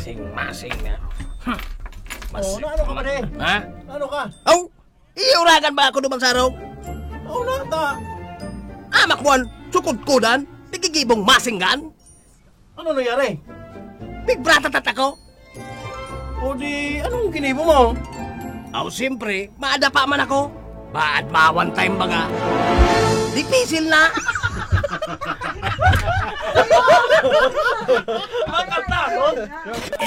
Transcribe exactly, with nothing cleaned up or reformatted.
masing-masing na. Hmm. Oh, na ano ka ba, de? Ha? Ano ka? Aw, iuragan ba ako dumang saraw? Oh, nata. Amak mo, sukod-kudan, nagigibong masinggan. Ano nangyari? Big bratatat ako. O di, anong kinibo mo? Aw, siyempre, maadapa man ako. Baad ma one time baga. Dipisil na. Ang kanta, no?